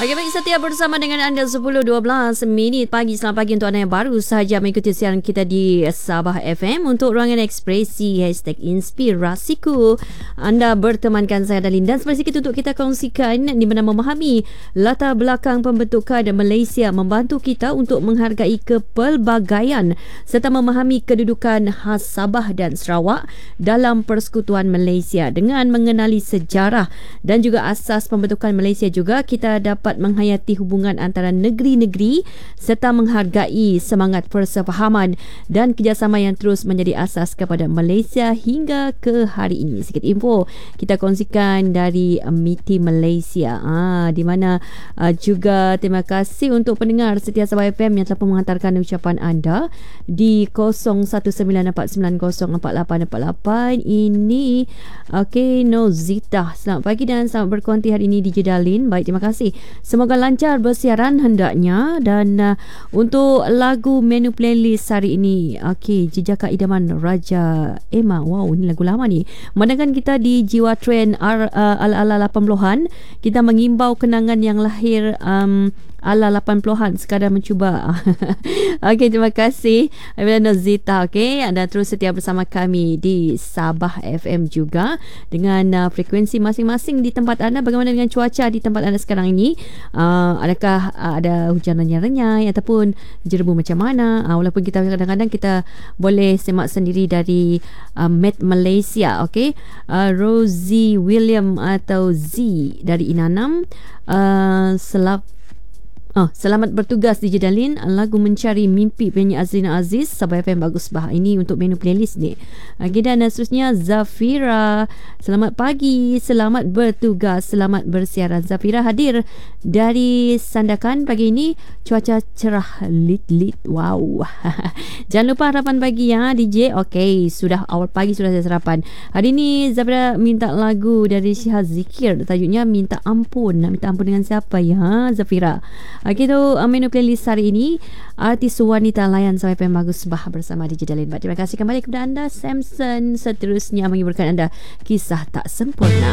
Okey, baik, setia bersama dengan anda 10-12 minit pagi. Selamat pagi untuk anda yang baru sahaja mengikuti siaran kita di Sabah FM. Untuk ruangan ekspresi #inspirasiku, anda bertemankan saya Dalin, dan seperti sedikit untuk kita kongsikan di mana memahami latar belakang pembentukan Malaysia membantu kita untuk menghargai kepelbagaian serta memahami kedudukan khas Sabah dan Sarawak dalam Persekutuan Malaysia. Dengan mengenali sejarah dan juga asas pembentukan Malaysia juga, kita dapat menghayati hubungan antara negeri-negeri serta menghargai semangat persefahaman dan kerjasama yang terus menjadi asas kepada Malaysia hingga ke hari ini. Sikit info kita kongsikan dari MITI Malaysia, di mana juga terima kasih untuk pendengar setia Sabah FM yang telah menghantarkan ucapan anda di 0194904848. Ini Nozita, selamat pagi dan selamat berkonti hari ini di Jedalin. Baik, terima kasih. Semoga lancar bersiaran hendaknya. Dan untuk lagu menu playlist hari ini, Jejaka Idaman Raja Emma. Wow, ini lagu lama ni. Mandakan kita di Jiwa Trend ala-ala 80-an, kita mengimbau kenangan yang lahir ala 80-an, sekadar mencuba. Terima kasih Nozita. Anda terus setia bersama kami di Sabah FM juga dengan frekuensi masing-masing di tempat anda. Bagaimana dengan cuaca di tempat anda sekarang ini? Adakah ada hujanan yang renyai ataupun jerebu macam mana? Walaupun kita kadang-kadang kita boleh semak sendiri dari Met Malaysia. Rosie William atau Z dari Inanam, selamat bertugas di Jedalin. Lagu Mencari Mimpi penyanyi Azrina Aziz, Sabah FM bagus bah. Ini untuk menu playlist ni. Dan seterusnya Zafira, selamat pagi, selamat bertugas, selamat bersiaran. Zafira hadir dari Sandakan pagi ini. Cuaca cerah lit-lit. Wow. Jangan lupa harapan pagi ya DJ. Sudah awal pagi sudah saya sarapan. Hari ini Zafira minta lagu dari Syihaz Zikir, tajuknya Minta Ampun. Nak minta ampun dengan siapa ya Zafira? Tu menu playlist hari ini, artis wanita layan Sabah FM bagus bah bersama DJ Dalin. Terima kasih kembali kepada anda. Samson seterusnya menghiburkan anda kisah tak sempurna.